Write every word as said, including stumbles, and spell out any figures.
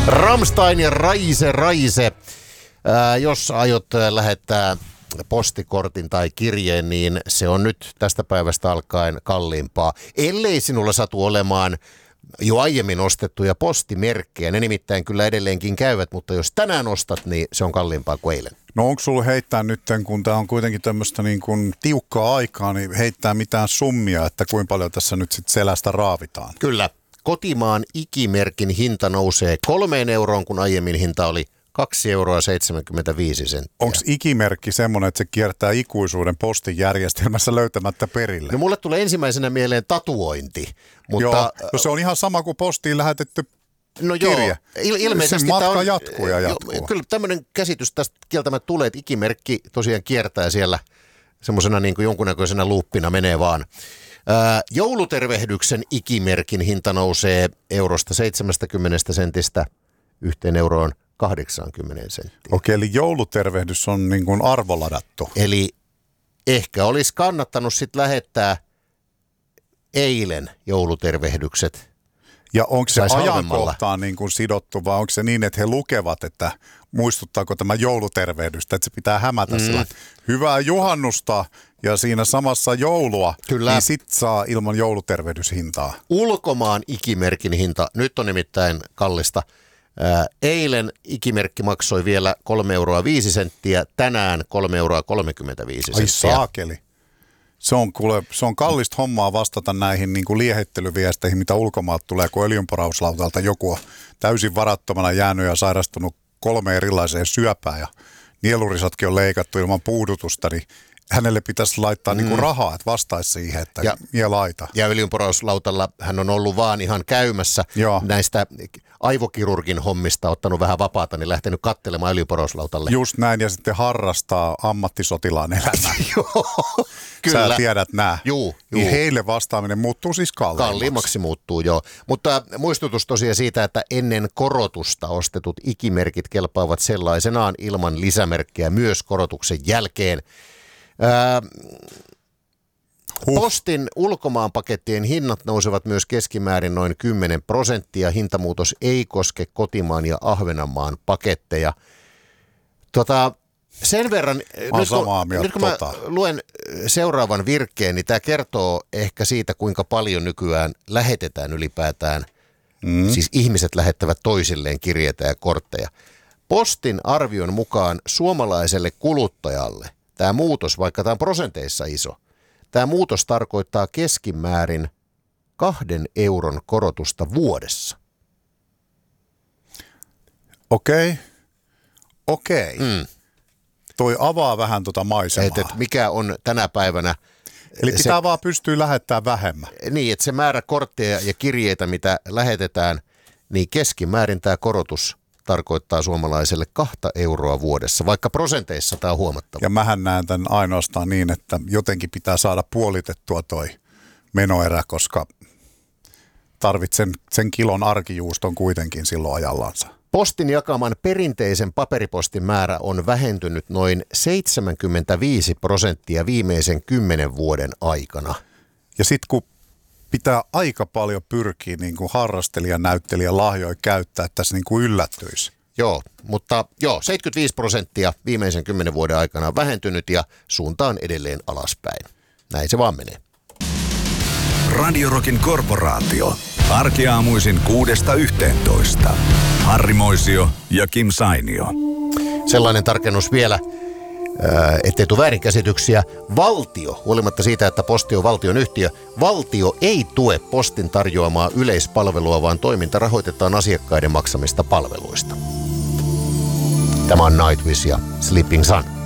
Rammstein ja Raise Raise. Ää, jos aiot lähettää postikortin tai kirjeen, niin se on nyt tästä päivästä alkaen kalliimpaa. Ellei sinulla satu olemaan jo aiemmin ostettuja postimerkkejä. Ne nimittäin kyllä edelleenkin käyvät, mutta jos tänään ostat, niin se on kalliimpaa kuin eilen. No onko sulla heittää nyt, kun tämä on kuitenkin tämmöistä niin kuin tiukkaa aikaa, niin heittää mitään summia, että kuinka paljon tässä nyt sitten selästä raavitaan? Kyllä. Kotimaan ikimerkin hinta nousee kolmeen euroon, kun aiemmin hinta oli kaksi euroa seitsemänkymmentäviisi senttiä. Onko ikimerkki semmoinen, että se kiertää ikuisuuden postijärjestelmässä löytämättä perille? No mulle tulee ensimmäisenä mieleen tatuointi. Mutta joo, no se on ihan sama kuin postiin lähetetty no kirje. Joo, il- ilmeisesti se matka on, jatkuu ja jatkuu. Jo, kyllä tämmöinen käsitys tästä kieltämättä tulee, että ikimerkki tosiaan kiertää siellä semmoisena niin kuin jonkunnäköisenä luuppina menee vaan. Ää, joulutervehdyksen ikimerkin hinta nousee eurosta seitsemänkymmentä sentistä yhteen euroon kahdeksankymmentä senttiä. Okei, eli joulutervehdys on niin kuin arvoladattu. Eli ehkä olisi kannattanut sitten lähettää eilen joulutervehdykset. Ja onko se ajankohtaan niin kuin sidottu vai onko se niin, että he lukevat, että muistuttaako tämä joulutervehdystä, että se pitää hämätä mm. sillä, hyvää juhannusta ja siinä samassa joulua, kyllä. Niin sit saa ilman joulutervehdyshintaa. Ulkomaan ikimerkin hinta, nyt on nimittäin kallista. Ää, eilen ikimerkki maksoi vielä kolme euroa viisi senttiä, tänään kolme euroa kolmekymmentäviisi senttiä. Ai saakeli. Se on, kuule, se on kallista hommaa vastata näihin niin kuin liehittelyviesteihin, mitä ulkomaat tulee, kun öljynporauslautalta joku on täysin varattomana jäänyt ja sairastunut kolme erilaiseen syöpään ja nielurisatkin on leikattu ilman puudutusta, niin hänelle pitäisi laittaa mm. niin kuin rahaa, että vastaisi siihen, että ja, mie laita. Ja öljynporauslautalla hän on ollut vaan ihan käymässä Joo. näistä aivokirurgin hommista, ottanut vähän vapaata, niin lähtenyt katselemaan öljynporauslautalle. Just näin, ja sitten harrastaa ammattisotilaan elämää. Joo, kyllä. Sä tiedät nää. Juu, juu. Niin heille vastaaminen muuttuu siis kalliimmaksi. Kalliimmaksi muuttuu, joo. Mutta muistutus tosiaan siitä, että ennen korotusta ostetut ikimerkit kelpaavat sellaisenaan ilman lisämerkkejä myös korotuksen jälkeen. Ää, huh. Postin ulkomaanpakettien hinnat nousevat myös keskimäärin noin kymmenen prosenttia. Hintamuutos ei koske kotimaan ja Ahvenanmaan paketteja. Tota, sen verran, nyt kun, mieltä, nyt kun mä tota. luen seuraavan virkkeen, niin tämä kertoo ehkä siitä, kuinka paljon nykyään lähetetään ylipäätään. Mm. Siis ihmiset lähettävät toisilleen kirjeitä ja kortteja. Postin arvion mukaan suomalaiselle kuluttajalle tämä muutos, vaikka tämä on prosenteissa iso, tämä muutos tarkoittaa keskimäärin kahden euron korotusta vuodessa. Okei, okei. Mm. Toi avaa vähän tuota maisemaa. Et, et mikä on tänä päivänä. Eli pitää se, vaan pystyä lähettämään vähemmän. Niin, että se määrä kortteja ja kirjeitä, mitä lähetetään, niin keskimäärin tämä korotus tarkoittaa suomalaiselle kahta euroa vuodessa, vaikka prosenteissa tämä on huomattava. Ja mähän näen tämän ainoastaan niin, että jotenkin pitää saada puolitettua toi menoerä, koska tarvitsen sen kilon arkijuuston kuitenkin silloin ajallansa. Postin jakaman perinteisen paperipostin määrä on vähentynyt noin seitsemänkymmentäviisi prosenttia viimeisen kymmenen vuoden aikana. Ja sitten kun pitää aika paljon pyrkiä niin kuin harrastelijan, näyttelijän lahjoja käyttää, että tässä niin kuin yllättyisi. Joo, mutta joo, seitsemänkymmentäviisi prosenttia viimeisen kymmenen vuoden aikana on vähentynyt ja suunta on edelleen alaspäin. Näin se vaan menee. Radio Rockin korporaatio. Arkiaamuisin kuudesta yhteentoista. Harri Moisio ja Kim Sainio. Sellainen tarkennus vielä, ettei tule väärinkäsityksiä. Valtio, huolimatta siitä, että Posti on valtionyhtiö, valtio ei tue Postin tarjoamaa yleispalvelua, vaan toiminta rahoitetaan asiakkaiden maksamista palveluista. Tämä on Nightwish ja Sleeping Sun.